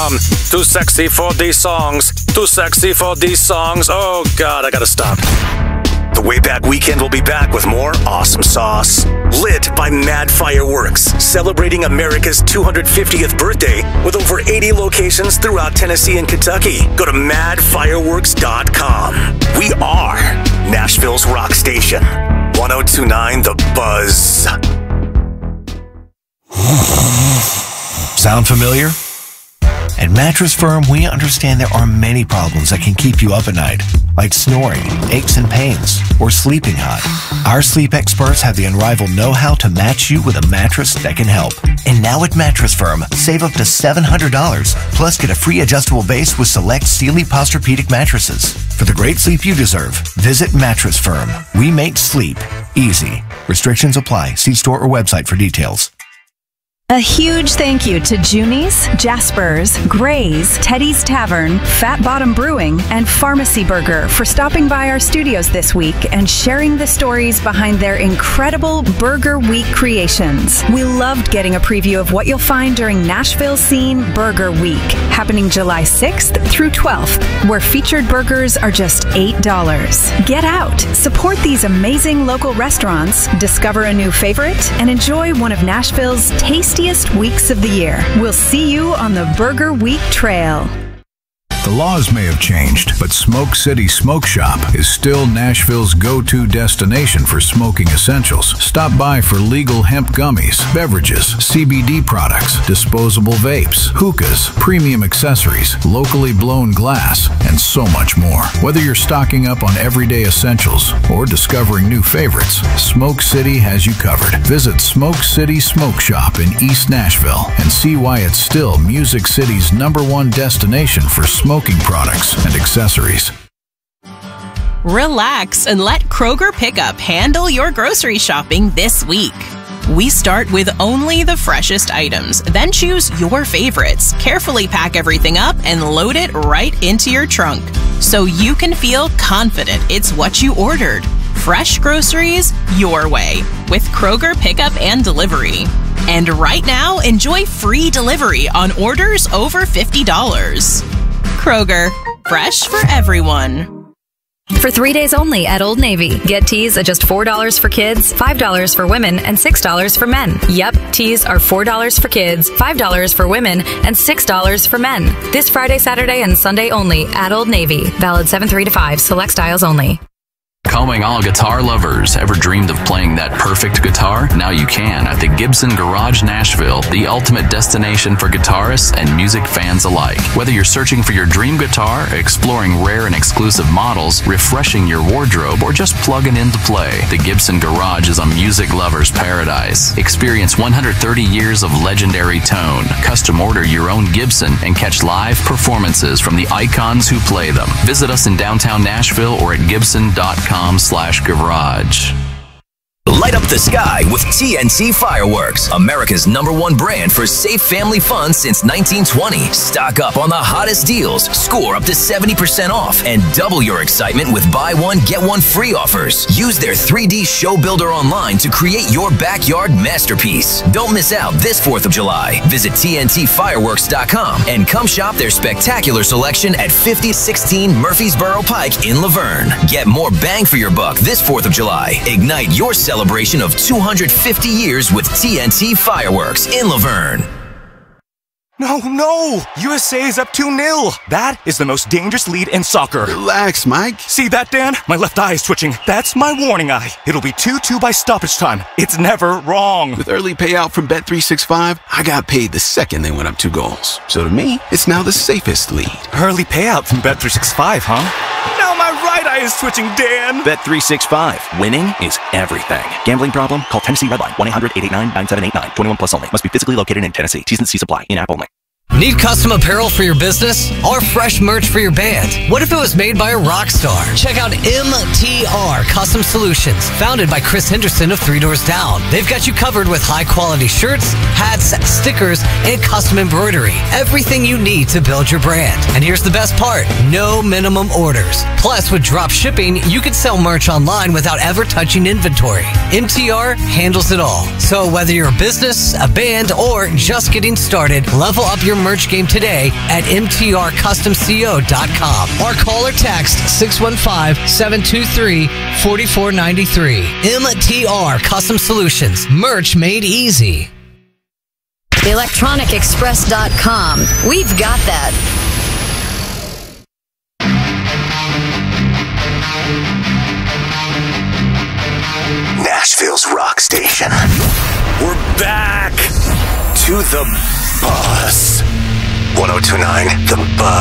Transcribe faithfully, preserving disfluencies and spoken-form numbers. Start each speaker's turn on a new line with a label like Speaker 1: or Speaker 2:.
Speaker 1: com. Too sexy for these songs. Too sexy for these songs. Oh, God, I gotta stop. The Wayback Weekend will be back with more awesome sauce. Lit by Mad Fireworks, celebrating America's two hundred fiftieth birthday with over eighty locations throughout Tennessee and Kentucky. Go to mad fireworks dot com. We are Nashville's rock station. one oh two point nine The Buzz.
Speaker 2: Sound familiar? At Mattress Firm, we understand there are many problems that can keep you up at night, like snoring, aches and pains, or sleeping hot. Our sleep experts have the unrivaled know-how to match you with a mattress that can help. And now at Mattress Firm, save up to seven hundred dollars, plus get a free adjustable base with select Sealy Posturepedic mattresses. For the great sleep you deserve, visit Mattress Firm. We make sleep easy. Restrictions apply. See store or website for details.
Speaker 3: A huge thank you to Junie's, Jasper's, Gray's, Teddy's Tavern, Fat Bottom Brewing, and Pharmacy Burger for stopping by our studios this week and sharing the stories behind their incredible Burger Week creations. We loved getting a preview of what you'll find during Nashville Scene Burger Week, happening July sixth through twelfth, where featured burgers are just eight dollars. Get out, support these amazing local restaurants, discover a new favorite, and enjoy one of Nashville's tastiest weeks of the year. We'll see you on the Burger Week Trail.
Speaker 4: The laws may have changed, but Smoke City Smoke Shop is still Nashville's go-to destination for smoking essentials. Stop by for legal hemp gummies, beverages, C B D products, disposable vapes, hookahs, premium accessories, locally blown glass, and so much more. Whether you're stocking up on everyday essentials or discovering new favorites, Smoke City has you covered. Visit Smoke City Smoke Shop in East Nashville and see why it's still Music City's number one destination for smoking Smoking products and accessories.
Speaker 5: Relax and let Kroger Pickup handle your grocery shopping this week. We start with only the freshest items, then choose your favorites, carefully pack everything up, and load it right into your trunk so you can feel confident it's what you ordered. Fresh groceries your way with Kroger Pickup and Delivery. And right now, enjoy free delivery on orders over fifty dollars. Kroger, fresh for everyone.
Speaker 6: For three days only at Old Navy, get tees at just four dollars for kids, five dollars for women, and six dollars for men. Yep, tees are four dollars for kids, five dollars for women, and six dollars for men. This Friday, Saturday, and Sunday only at Old Navy. Valid seven three to five, select styles only.
Speaker 7: Calling all guitar lovers. Ever dreamed of playing that perfect guitar? Now you can at the Gibson Garage Nashville, the ultimate destination for guitarists and music fans alike. Whether you're searching for your dream guitar, exploring rare and exclusive models, refreshing your wardrobe, or just plugging in to play, the Gibson Garage is a music lover's paradise. Experience one hundred thirty years of legendary tone. Custom order your own Gibson and catch live performances from the icons who play them. Visit us in downtown Nashville or at gibson dot com slash garage.
Speaker 8: Light up the sky with T N T Fireworks, America's number one brand for safe family fun since nineteen twenty. Stock up on the hottest deals, score up to seventy percent off, and double your excitement with buy one, get one free offers. Use their three D show builder online to create your backyard masterpiece. Don't miss out this fourth of July. Visit T N T fireworks dot com and come shop their spectacular selection at fifty sixteen Murfreesboro Pike in Laverne. Get more bang for your buck this fourth of July. Ignite your celebration Celebration of two hundred fifty years with T N T Fireworks in Laverne.
Speaker 9: No, no! U S A is up two nil. That is the most dangerous lead in soccer.
Speaker 10: Relax, Mike.
Speaker 9: See that, Dan? My left eye is twitching. That's my warning eye. It'll be two two by stoppage time. It's never wrong.
Speaker 10: With early payout from Bet three sixty-five, I got paid the second they went up two goals. So to me, it's now the safest lead.
Speaker 9: Early payout from Bet three sixty-five, huh? Now my right eye is twitching, Dan.
Speaker 11: Bet three sixty-five. Winning is everything. Gambling problem? Call Tennessee Redline. one eight hundred eight eight nine nine seven eight nine. twenty-one plus only. Must be physically located in Tennessee. T's and C's apply. In-app only.
Speaker 12: Need custom apparel for your business or fresh merch for your band? What if it was made by a rock star? Check out M T R Custom Solutions, founded by Chris Henderson of Three Doors Down. They've got you covered with high-quality shirts, hats, stickers, and custom embroidery. Everything you need to build your brand. And here's the best part, no minimum orders. Plus, with drop shipping, you can sell merch online without ever touching inventory. M T R handles it all. So whether you're a business, a band, or just getting started, level up your custom merch game today at m t r custom co dot com or call or text six one five, seven two three, four four nine three. M T R Custom Solutions. Merch made easy.
Speaker 13: electronic express dot com. We've got that.
Speaker 1: Nashville's rock station. We're back to the Buzz. ten twenty-nine, the Buzz.